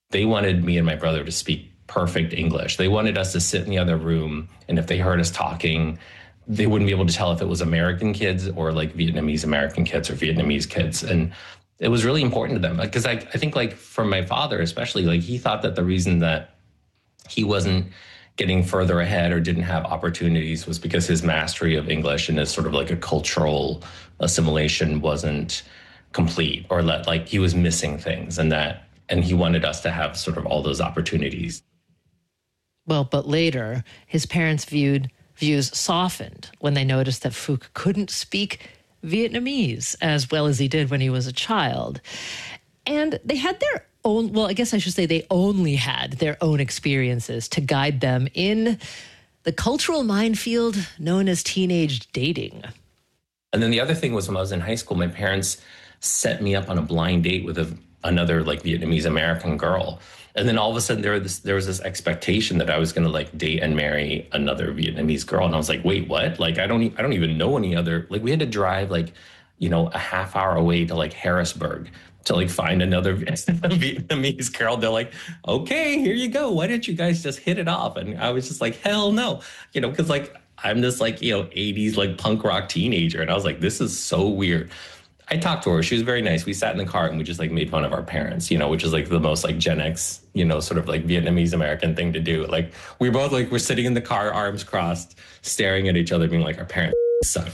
They wanted me and my brother to speak perfect English. They wanted us to sit in the other room, and if they heard us talking, they wouldn't be able to tell if it was American kids or like Vietnamese American kids or Vietnamese kids. And it was really important to them because I think like for my father, especially, like he thought that the reason that he wasn't getting further ahead or didn't have opportunities was because his mastery of English and his sort of like a cultural assimilation wasn't complete, or that like he was missing things, and he wanted us to have sort of all those opportunities. Well, but later, his parents' views softened when they noticed that Phuc couldn't speak Vietnamese as well as he did when he was a child. And they had their own, well, I guess I should say they only had their own experiences to guide them in the cultural minefield known as teenage dating. And then the other thing was when I was in high school, my parents set me up on a blind date with another like Vietnamese American girl. And then all of a sudden there was this expectation that I was going to like date and marry another Vietnamese girl. And I was like, wait, what? Like, I don't even know any other, like we had to drive like, a half hour away to like Harrisburg to like find another Vietnamese girl. They're like, okay, here you go. Why didn't you guys just hit it off? And I was just like, hell no, because like I'm this like, 80s like punk rock teenager. And I was like, this is so weird. I talked to her. She was very nice. We sat in the car and we just like made fun of our parents, which is like the most like Gen X, sort of like Vietnamese American thing to do. Like we both like we're sitting in the car, arms crossed, staring at each other, being like, our parents suck.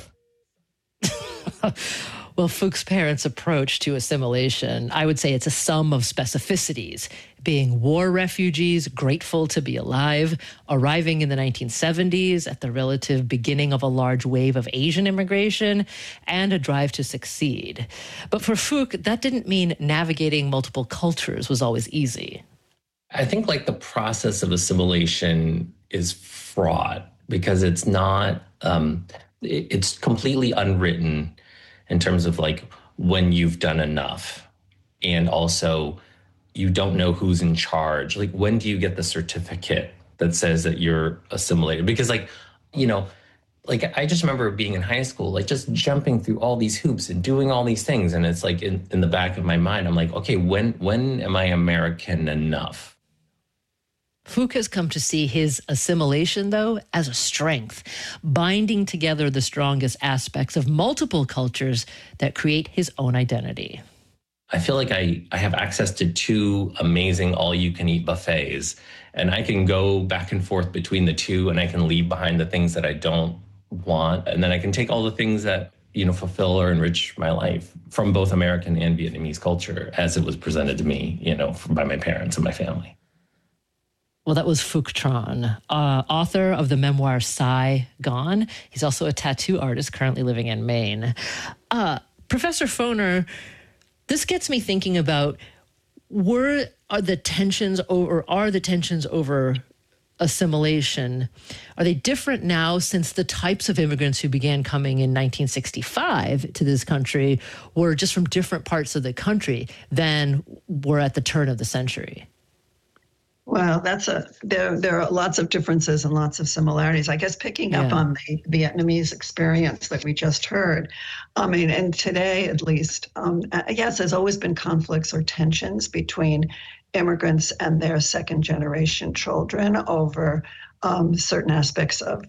Well, Phuc's parents' approach to assimilation, I would say it's a sum of specificities. Being war refugees, grateful to be alive, arriving in the 1970s at the relative beginning of a large wave of Asian immigration, and a drive to succeed. But for Phuc, that didn't mean navigating multiple cultures was always easy. I think like the process of assimilation is fraught because it's not, it's completely unwritten in terms of like when you've done enough. And also you don't know who's in charge. Like when do you get the certificate that says that you're assimilated? Because like, like I just remember being in high school, like just jumping through all these hoops and doing all these things. And it's like in the back of my mind, I'm like, okay, when am I American enough? Phuc has come to see his assimilation, though, as a strength, binding together the strongest aspects of multiple cultures that create his own identity. I feel like I have access to 2 amazing all-you-can-eat buffets, and I can go back and forth between the 2, and I can leave behind the things that I don't want, and then I can take all the things that fulfill or enrich my life from both American and Vietnamese culture as it was presented to me, by my parents and my family. Well, that was Phuc Tran, author of the memoir Sai Gone. He's also a tattoo artist currently living in Maine. Professor Foner, this gets me thinking about are the tensions over assimilation, are they different now since the types of immigrants who began coming in 1965 to this country were just from different parts of the country than were at the turn of the century? Well, there are lots of differences and lots of similarities. I guess picking up on the Vietnamese experience that we just heard, and today at least, yes, there's always been conflicts or tensions between immigrants and their second generation children over certain aspects of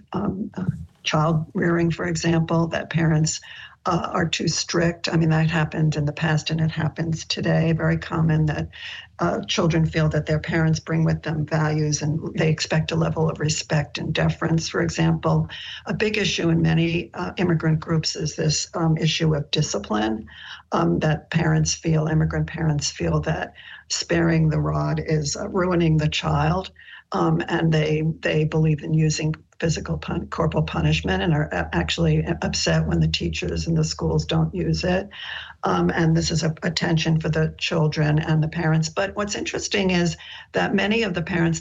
child rearing, for example, that parents are too strict. That happened in the past and it happens today. Very common that children feel that their parents bring with them values and they expect a level of respect and deference. For example, a big issue in many immigrant groups is this issue of discipline, that immigrant parents feel that sparing the rod is ruining the child. And they believe in using corporal punishment and are actually upset when the teachers in the schools don't use it. And this is a tension for the children and the parents. But what's interesting is that many of the parents,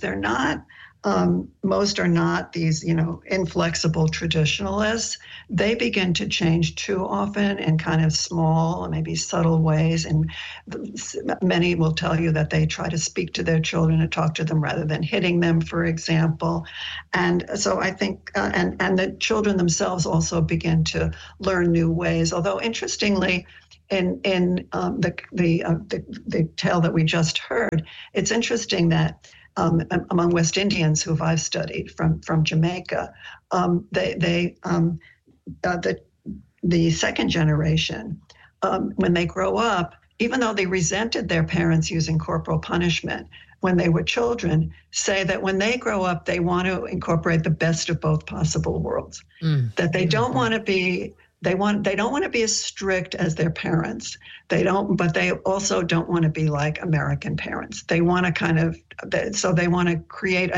most are not these, inflexible traditionalists. They begin to change too often in kind of small and maybe subtle ways. And many will tell you that they try to speak to their children and talk to them rather than hitting them, for example. And so I think, and the children themselves also begin to learn new ways. Although interestingly, the tale that we just heard, it's interesting that among West Indians who I've studied from Jamaica, the second generation, when they grow up, even though they resented their parents using corporal punishment when they were children, say that when they grow up, they want to incorporate the best of both possible worlds. That they don't want to be. They don't want to be as strict as their parents. But they also don't want to be like American parents. They want to they want to create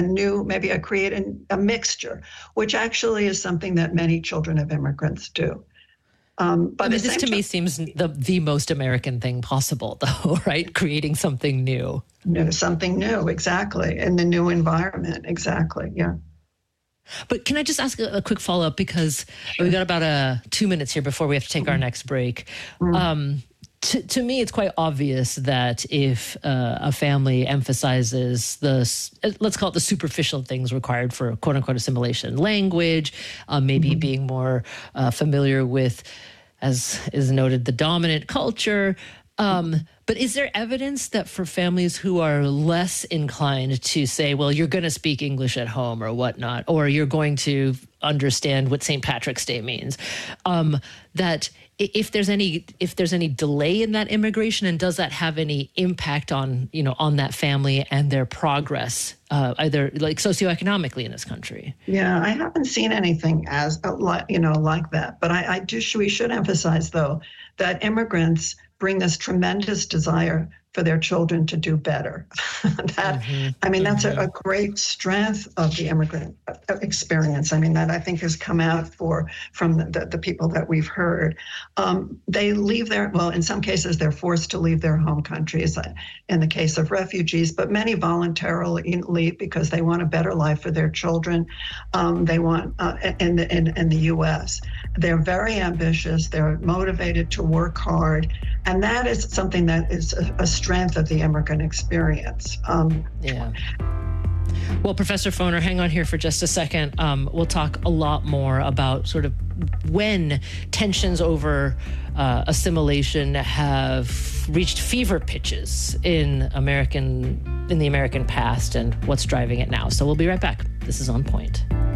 a mixture, which actually is something that many children of immigrants do. But this to me seems the most American thing possible, though, right? Creating something new. Something new, exactly, in the new environment, exactly, yeah. But can I just ask a quick follow-up, because we got about 2 minutes here before we have to take our next break. To me, it's quite obvious that if a family emphasizes let's call it the superficial things required for quote unquote assimilation, language, maybe being more familiar with, as is noted, the dominant culture. But is there evidence that for families who are less inclined to say, well, you're going to speak English at home or whatnot, or you're going to understand what St. Patrick's Day means, that if there's any delay in that immigration, and does that have any impact on that family and their progress, either like socioeconomically in this country? Yeah, I haven't seen anything like that. But we should emphasize, though, that immigrants bring this tremendous desire for their children to do better. That's a great strength of the immigrant experience. That I think has come out from the people that we've heard. They leave in some cases they're forced to leave their home countries in the case of refugees, but many voluntarily leave because they want a better life for their children. They want, in the U.S., they're very ambitious, they're motivated to work hard, and that is something that is a strength of the immigrant experience. Well, Professor Foner, hang on here for just a second. We'll talk a lot more about sort of when tensions over assimilation have reached fever pitches in the American past and what's driving it now. So we'll be right back. This is On Point.